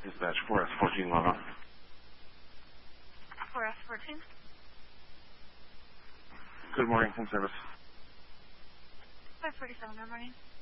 Dispatch 4S14 log on. 4S14. Good morning, in service. 547, good morning.